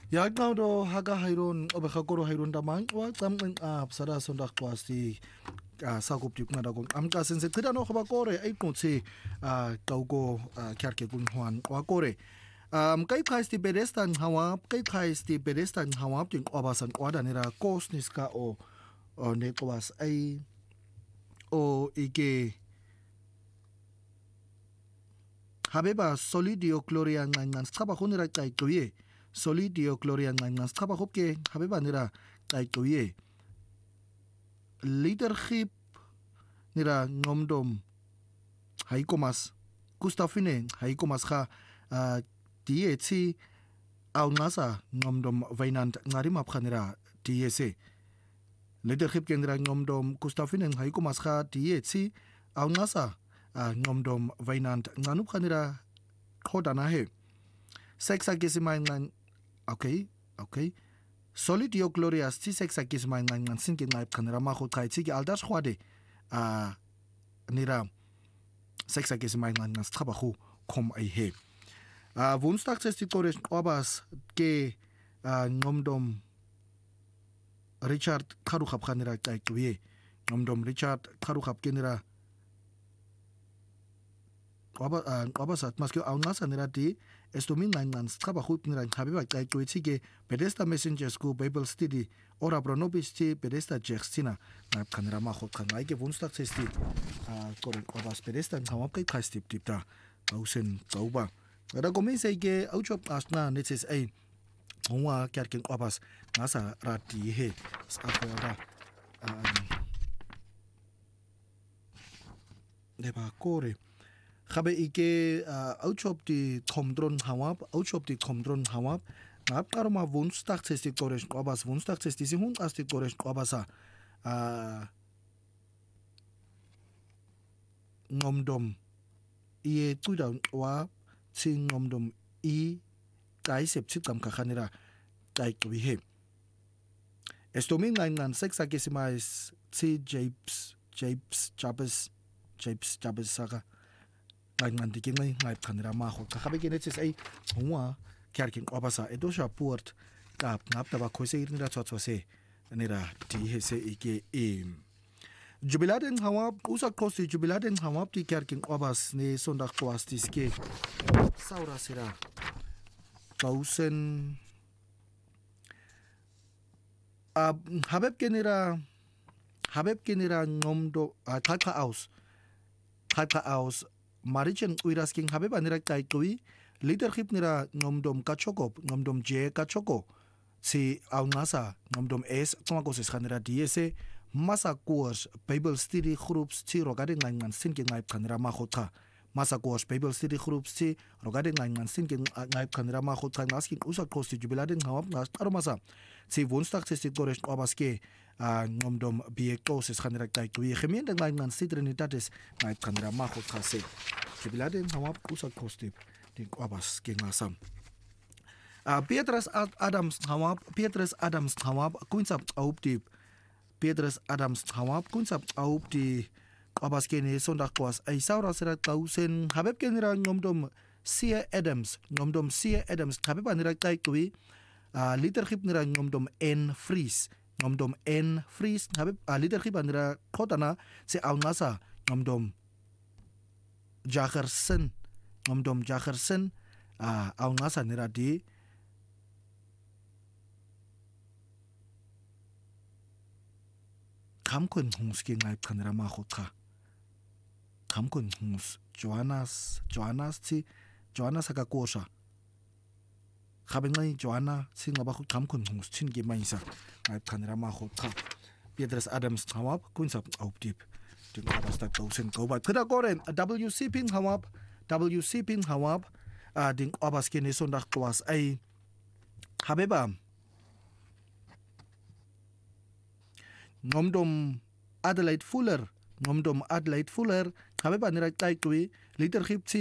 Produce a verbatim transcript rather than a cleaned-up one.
Ya qawdo haga hayron obekakoro hayron damang wa tsamqin ab sada sondag kwasti sakup dik ngada kon amka sense qida no khoba kore ay qotsi qawgo kyarke kun hwan wa kore um kai khaisti pedestan hawa kai khaisti pedestan hawa tin obasan kwada nira kosnis ka o ne kwas ay o ike habeba solidio gloria ngan skaba khunira kai toye solidio gloria ngan skaba khopke habeba nira kai toye leadership nira ngomdom haikomas Gustafine haikomas kha dieti au ngasa ngomdom vainant ngarima phanira diese leadership kendra ngomdom Gustafine haikomas kha dieti au ngasa ngomdom vainant nganu phanira khodana he sexa kisima ngan okay okay solidio gloria sti sexa kisima ngan ngan sin ke ngai phanira ma kho khai chi ki aldas khwade a nira sexa kisima ngan ngan straba khu khom ai he a woensdag ist die Kores obas ke ngomdom Richard Kharukhap khanira kai tuye ngomdom Richard Kharukhap kenira oba obas at maske au ngasa nira ti estomin ngan ngan straba khu nira habeba kai tuye ke pedesta messenger school bible study ora pronobisti pedesta jextina na khanira ma khot khanai ke woensdag ist die Kores obas pedesta hamap kai khastip tipta ausen tauba Ada comienza que aucho asna neces ay ngwa kyarkin obas ngasa rati he akoda deba kore khabe ike aucho di komdron hawab aucho di komdron hawab ngap karma woensdag ist die Kores obas woensdag ist die hund as die Kores obasa ngomdom ie tuda wa sing ngomdom i kai sep chip kam khanira kai kwi he estomin ngan ngan sexa kesimais si japes japes jabes japes jabes saga ngan ngan dikin ngai ngai khanira ma kho khabe ke netes ai huwa kyarkin obasa edo sha port kap ngap ta ba khoise irnira chotso se nira ti he se ike e Jubiladen hawab usa kosti jubiladen hawab ti kyarkin obas ne sondag kwastis ke saura sira kausen ab habeb kenira habeb kenira ngomdo kaka aus kaka aus marichen uirasking habeb anira kai tui leadership nira ngomdom kachokop ngomdom je kachoko si au ngasa ngomdom es tongakoses khanira diese masa course bible study groups ti rogade ngan ngan sin ke ngai khanira ma khotha masa course bible study groups ti rogade ngan ngan sin ke ngai khanira ma khotha ngaskin usa kosti jubiladen hawab ngas aro masa si woensdag ist die Kores obaske ngomdom bie koses khanira kai tu yemien ngan ngan sit trinitatis ngai khanira ma khotha se jubiladen hawab usa kosti den obas ke ngasam Petrus Adams hawab Petrus Adams hawab kuinsap auf die Petrus Adams hawab kunsap auf die obaskene sondag kwas ay saura sera kausen habeb kenira ngomdom Sia Adams ngomdom Sia Adams habeb anira kai tui leadership nira ngomdom N Fries ngomdom N Fries habeb leadership anira khotana se au ngasa ngomdom Jagersen ngomdom Jagersen au ngasa nira di kamkun hungs ke ngai khanira ma khotha kamkun hungs Johannes Johannes ti Johannes ka kosha khabe ngai Johanna singa ba kamkun hungs chin ge maisa ngai khanira ma khotha Petrus Adams hawab kunsap aufdip den abasta tausen koba thada kore W C ping hawab W C ping hawab den abaske ne sondag kwas ai habeba ngomdom Adelaide Fuller ngomdom Adelaide Fuller habeba nira kai tui leadership